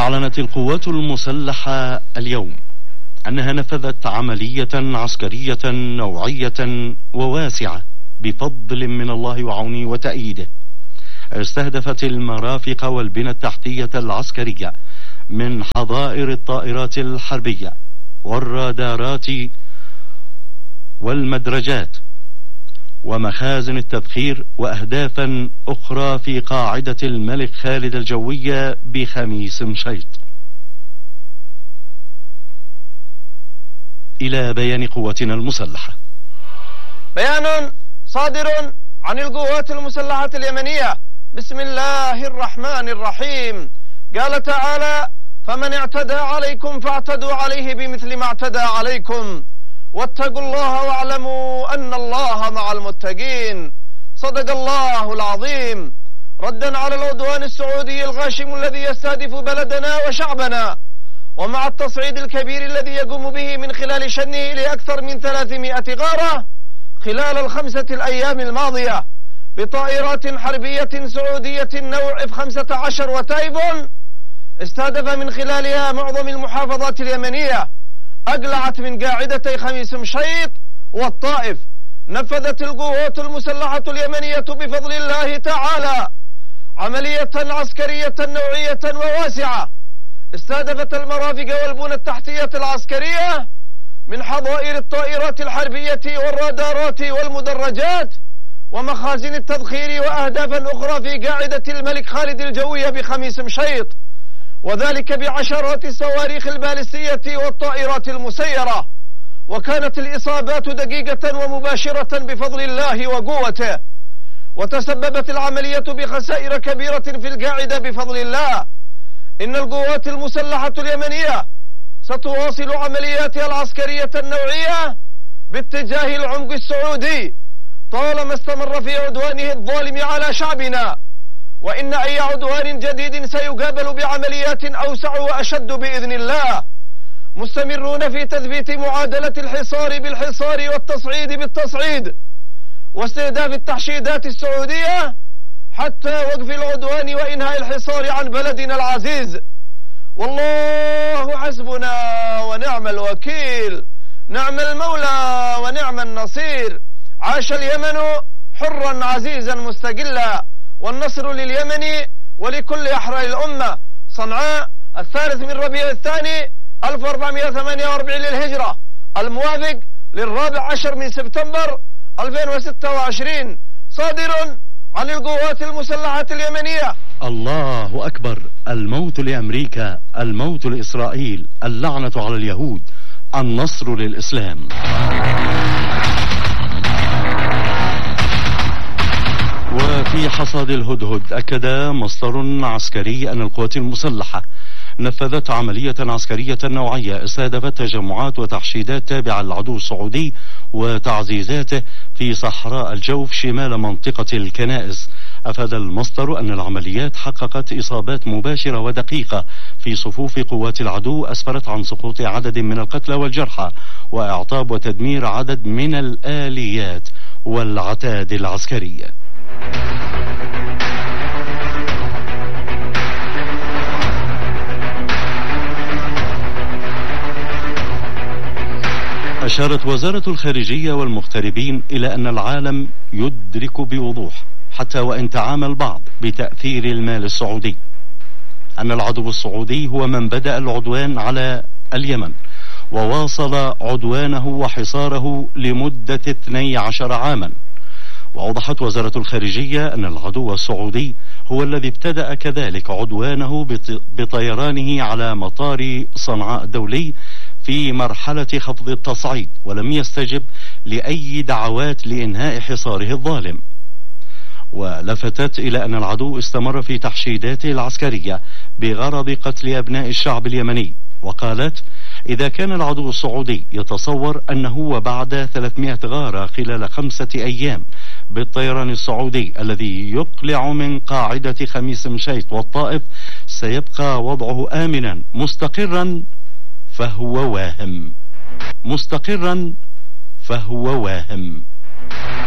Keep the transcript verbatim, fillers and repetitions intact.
أعلنت القوات المسلحة اليوم أنها نفذت عملية عسكرية نوعية وواسعة بفضل من الله وعونه وتأييده، استهدفت المرافق والبنى التحتية العسكرية من حظائر الطائرات الحربية والرادارات والمدرجات ومخازن التذخير وأهدافا أخرى في قاعدة الملك خالد الجوية بخميس مشيط. إلى بيان قواتنا المسلحة. بيان صادر عن القوات المسلحة اليمنية بسم الله الرحمن الرحيم. قال تعالى: فمن اعتدى عليكم فاعتدوا عليه بمثل ما اعتدى عليكم واتقوا الله واعلموا أن الله مع المتقين. صدق الله العظيم. ردا على العدوان السعودي الغاشم الذي يستهدف بلدنا وشعبنا، ومع التصعيد الكبير الذي يقوم به من خلال شنه لأكثر من ثلاثمائة غارة خلال الخمسة الأيام الماضية بطائرات حربية سعودية نوع إف خمسة عشر وتايفون، استهدف من خلالها معظم المحافظات اليمنية، أقلعت من قاعدتي خميس مشيط والطائف. نفذت القوات المسلحة اليمنية بفضل الله تعالى عملية عسكرية نوعية وواسعة استهدفت المرافق والبنى التحتية العسكرية من حظائر الطائرات الحربية والرادارات والمدرجات ومخازن التذخير وأهدافا أخرى في قاعدة الملك خالد الجوية بخميس مشيط، وذلك بعشرات الصواريخ البالستية والطائرات المسيرة. وكانت الإصابات دقيقة ومباشرة بفضل الله وقوته، وتسببت العملية بخسائر كبيرة في القاعدة بفضل الله. إن القوات المسلحة اليمنية ستواصل عملياتها العسكرية النوعية باتجاه العمق السعودي طالما استمر في عدوانه الظالم على شعبنا، وإن أي عدوان جديد سيقابل بعمليات أوسع وأشد بإذن الله. مستمرون في تثبيت معادلة الحصار بالحصار والتصعيد بالتصعيد واستهداف التحشيدات السعودية حتى وقف العدوان وإنهاء الحصار عن بلدنا العزيز. والله حسبنا ونعم الوكيل، نعم المولى ونعم النصير. عاش اليمن حرا عزيزا مستقلا، والنصر لليمن ولكل أحرار الأمة. صنعاء الثالث من ربيع الثاني ألف وأربعمائة وثمانية وأربعين للهجرة، الموافق للرابع عشر من سبتمبر ألفين وستة وعشرين، صادر عن القوات المسلحة اليمنية. الله أكبر. الموت لأمريكا، الموت لإسرائيل، اللعنة على اليهود، النصر للإسلام. وفي حصاد الهدهد أكد مصدر عسكري أن القوات المسلحة نفذت عملية عسكرية نوعية استهدفت تجمعات وتحشيدات تابعة للعدو السعودي وتعزيزاته في صحراء الجوف شمال منطقة الكنائس. أفاد المصدر أن العمليات حققت إصابات مباشرة ودقيقة في صفوف قوات العدو أسفرت عن سقوط عدد من القتلى والجرحى وإعطاب وتدمير عدد من الآليات والعتاد العسكرية. أشارت وزارة الخارجية والمغتربين إلى أن العالم يدرك بوضوح حتى وإن تعامل البعض بتأثير المال السعودي أن العدو السعودي هو من بدأ العدوان على اليمن وواصل عدوانه وحصاره لمدة اثني عشر عاما. وأوضحت وزارة الخارجية أن العدو السعودي هو الذي ابتدأ كذلك عدوانه بطيرانه على مطار صنعاء الدولي في مرحلة خفض التصعيد، ولم يستجب لأي دعوات لإنهاء حصاره الظالم. ولفتت إلى أن العدو استمر في تحشيداته العسكرية بغرض قتل أبناء الشعب اليمني. وقالت: إذا كان العدو السعودي يتصور أنه وبعد ثلاثمائة غارة خلال خمسة أيام بالطيران السعودي الذي يقلع من قاعدة خميس مشيط والطائف سيبقى وضعه آمنا مستقرا فهو واهم، مستقرا فهو واهم.